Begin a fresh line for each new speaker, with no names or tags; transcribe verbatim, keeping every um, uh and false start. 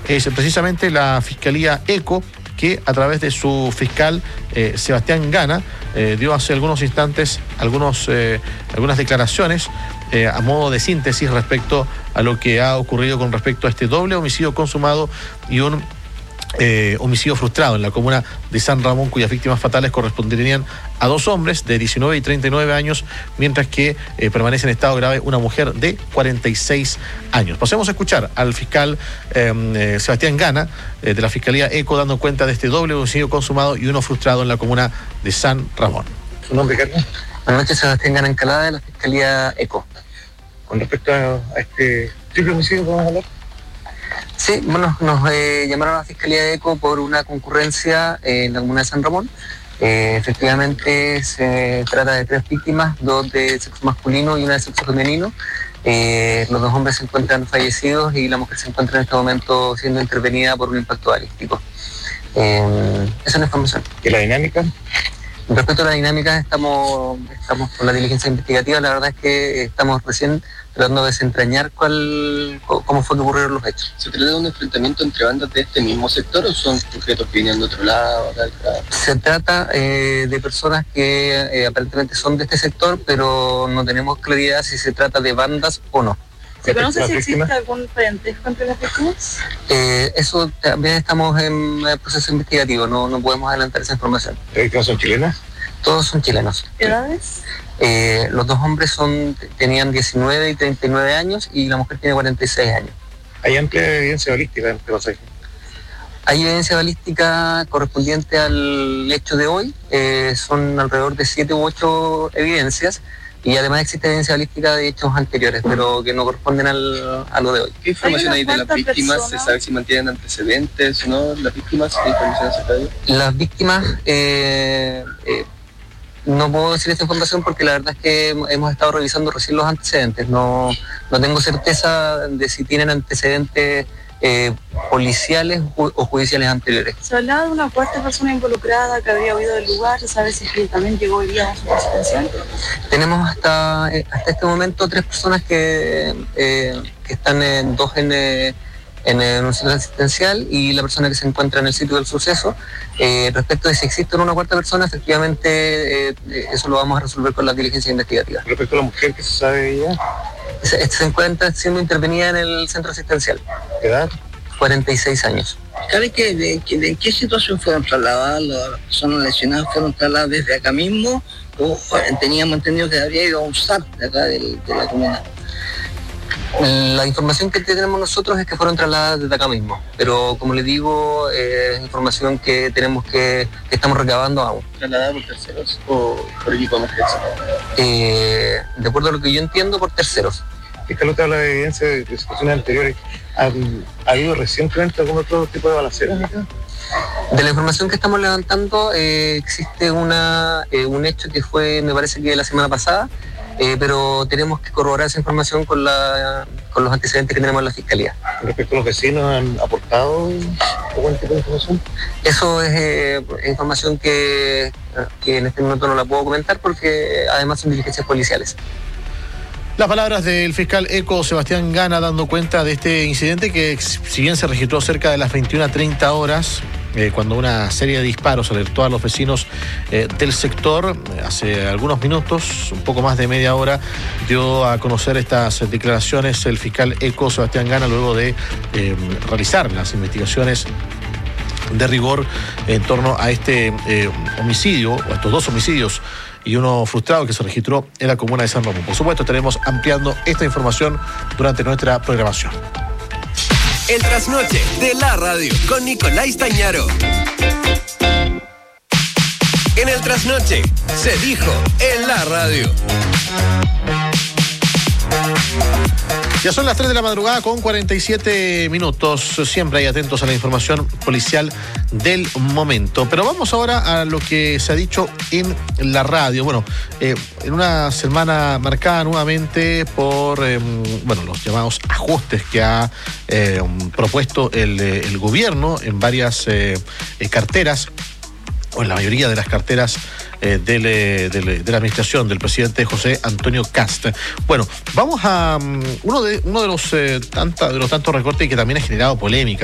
es precisamente la Fiscalía ECO, que a través de su fiscal eh, Sebastián Gana eh, dio hace algunos instantes algunos, eh, algunas declaraciones eh, a modo de síntesis respecto a lo que ha ocurrido con respecto a este doble homicidio consumado y un Eh, homicidio frustrado en la comuna de San Ramón, cuyas víctimas fatales corresponderían a dos hombres de diecinueve y treinta y nueve años, mientras que eh, permanece en estado grave una mujer de cuarenta y seis años. Pasemos a escuchar al fiscal eh, eh, Sebastián Gana eh, de la Fiscalía ECO dando cuenta de este doble homicidio consumado y uno frustrado en la comuna de San Ramón.
¿Su nombre, Carlos?
Buenas noches, Sebastián Gana Encalada de la Fiscalía ECO.
Con respecto a, a este triple homicidio, ¿podemos hablar?
Sí, bueno, nos eh, llamaron a la Fiscalía ECO por una concurrencia eh, en la comuna de San Ramón. Eh, efectivamente se trata de tres víctimas, dos de sexo masculino y una de sexo femenino. Eh, los dos hombres se encuentran fallecidos y la mujer se encuentra en este momento siendo intervenida por un impacto balístico. Eh, esa es la información.
¿Y la dinámica?
Respecto a la dinámica, estamos, estamos con la diligencia investigativa. La verdad es que estamos recién tratando de desentrañar cuál, cómo fue que ocurrieron los hechos.
¿Se trata de un enfrentamiento entre bandas de este mismo sector o son sujetos que vienen de otro lado? De acá?
Se trata eh, de personas que eh, aparentemente son de este sector, pero no tenemos claridad si se trata de bandas o no.
¿Se conoce si existe algún parentesco entre las víctimas?
Eh, eso también estamos en el proceso investigativo, no, no podemos adelantar esa información.
¿Las víctimas son chilenas?
Todos son chilenos.
¿Edades?
Eh, los dos hombres son tenían diecinueve y treinta y nueve años y la mujer tiene cuarenta y seis años.
¿Hay amplia evidencia balística en este pasaje?
Hay evidencia balística correspondiente al hecho de hoy, eh, son alrededor de siete u ocho evidencias y además existe evidencia balística de hechos anteriores, pero que no corresponden al, a lo de hoy.
¿Qué información hay, hay de las víctimas? Personas? ¿Se sabe si mantienen antecedentes, no? ¿Las víctimas? ¿Qué información acerca de ello?
Las víctimas... Eh, eh, No puedo decir esta información porque la verdad es que hemos estado revisando recién los antecedentes. No, no tengo certeza de si tienen antecedentes eh, policiales o judiciales anteriores.
Se hablaba de una cuarta persona involucrada que habría huido del lugar. ¿Se sabe si también llegó hoy día a su residencial?
Tenemos hasta, hasta este momento tres personas que, eh, que están en, dos en... Eh, en un centro asistencial y la persona que se encuentra en el sitio del suceso. Eh, respecto de si existe una cuarta persona, efectivamente eh, eso lo vamos a resolver con la diligencia investigativa.
Respecto a la mujer, ¿qué se sabe de ella?
Se, se encuentra siendo intervenida en el centro asistencial.
¿Qué edad?
cuarenta y seis años.
¿Sabe que de, de, de qué situación fueron trasladadas? ¿Las personas lesionadas fueron trasladadas desde acá mismo o teníamos entendido que habría ido a un S A P de acá del, de la comuna?
La información que tenemos nosotros es que fueron trasladadas desde acá mismo, pero como les digo, eh, es información que tenemos que, que estamos recabando aún.
¿Trasladadas por terceros o por equipo de emergencia?
Eh, de acuerdo a lo que yo entiendo, por terceros.
Fiscal, usted habla de evidencia de, de situaciones anteriores. ¿Ha, ¿Ha habido recientemente algún otro tipo de balaceras acá?
De la información que estamos levantando, eh, existe una, eh, un hecho que fue, me parece que la semana pasada, Eh, pero tenemos que corroborar esa información con, la, con los antecedentes que tenemos en la Fiscalía.
¿Respecto a los vecinos han aportado algún tipo de información?
Eso es eh, información que, que en este momento no la puedo comentar porque además son diligencias policiales.
Las palabras del fiscal ECO Sebastián Gana dando cuenta de este incidente que, si bien se registró cerca de las veintiuna treinta horas, eh, cuando una serie de disparos alertó a los vecinos eh, del sector, hace algunos minutos, un poco más de media hora, dio a conocer estas declaraciones el fiscal ECO Sebastián Gana luego de eh, realizar las investigaciones de rigor en torno a este eh, homicidio, o a estos dos homicidios y uno frustrado que se registró en la comuna de San Ramón. Por supuesto, estaremos ampliando esta información durante nuestra programación.
El trasnoche de la radio con Nicolás Tañaro. En el trasnoche se dijo en la radio.
Ya son las tres de la madrugada con cuarenta y siete minutos. Siempre hay atentos a la información policial del momento. Pero vamos ahora a lo que se ha dicho en la radio. Bueno, eh, en una semana marcada nuevamente por eh, bueno, los llamados ajustes que ha eh, propuesto el, el gobierno en varias eh, carteras, o en la mayoría de las carteras eh, del, del, de la administración del presidente José Antonio Kast. Bueno, vamos a um, uno de uno de los, eh, tanta, de los tantos recortes que también ha generado polémica